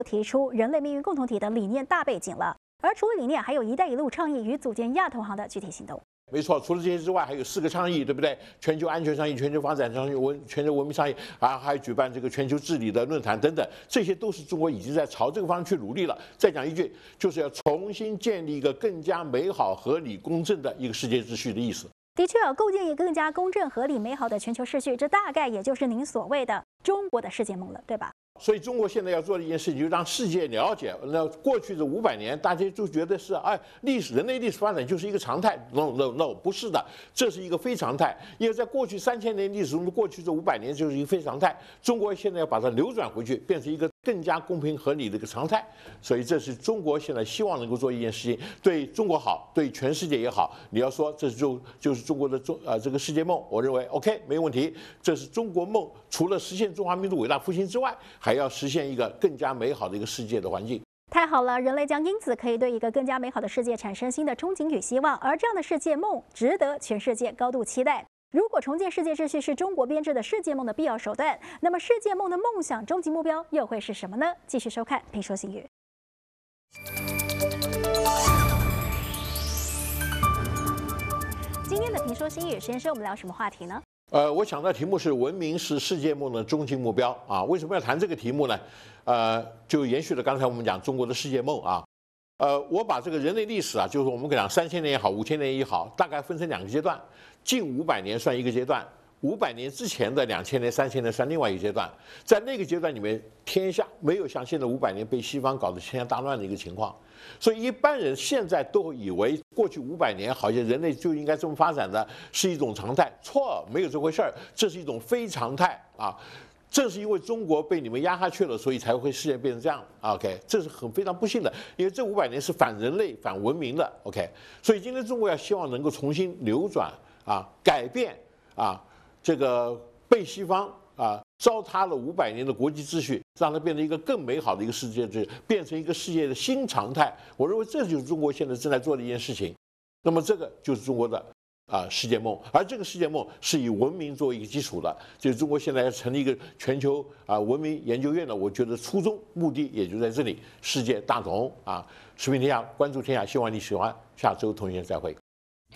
提出人类命运共同体的理念大背景了。而除了理念，还有“一带一路”倡议与组建亚投行的具体行动。 没错，除了这些之外，还有4个倡议，对不对？全球安全倡议、全球发展倡议、全球文明倡议，还举办这个全球治理的论坛等等，这些都是中国已经在朝这个方向去努力了。再讲一句，就是要重新建立一个更加美好、合理、公正的一个世界秩序的意思。 的确，构建一个更加公正、合理、美好的全球秩序，这大概也就是您所谓的中国的世界梦了，对吧？ 所以，中国现在要做的一件事情，就是让世界了解，那过去的500年，大家就觉得是人类历史发展就是一个常态。No， 不是的，这是一个非常态。因为在过去3000年历史中，过去这500年就是一个非常态。中国现在要把它扭转回去，变成一个更加公平合理的一个常态。所以，这是中国现在希望能够做一件事情，对中国好，对全世界也好。你要说这就是中国的这个世界梦，我认为 OK 没问题。这是中国梦，除了实现中华民族伟大复兴之外，还要实现一个更加美好的一个世界的环境。 太好了，人类将因此可以对一个更加美好的世界产生新的憧憬与希望，而这样的世界梦值得全世界高度期待。如果重建世界秩序是中国编织的世界梦的必要手段，那么世界梦的梦想终极目标又会是什么呢？继续收看《评说新语》。今天的《评说新语》，先生，我们聊什么话题呢？ 我想到题目是“文明是世界梦的终极目标”啊。为什么要谈这个题目呢？就延续了刚才我们讲中国的世界梦啊。我把这个人类历史啊，就是我们讲3000年也好，5000年也好，大概分成2个阶段。近500年算一个阶段，500年之前的2000年、3000年算另外一个阶段。在那个阶段里面，天下没有像现在500年被西方搞得天下大乱的一个情况。所以一般人现在都以为过去500年好像人类就应该这么发展的，是一种常态。错，没有这回事儿，这是一种非常态啊。正是因为中国被你们压下去了，所以才会世界变成这样。OK， 这是非常不幸的，因为这500年是反人类、反文明的。OK， 所以今天中国要希望能够重新扭转改变这个被西方糟蹋了500年的国际秩序，让它变成一个更美好的一个世界秩序，变成一个世界的新常态。我认为这就是中国现在正在做的一件事情。那么这个就是中国的世界梦，而这个世界梦是以文明作为一个基础的。就是中国现在要成立一个全球文明研究院的，我觉得初衷目的也就在这里。世界大同视频天下，关注天下，希望你喜欢。下周同一时间再会。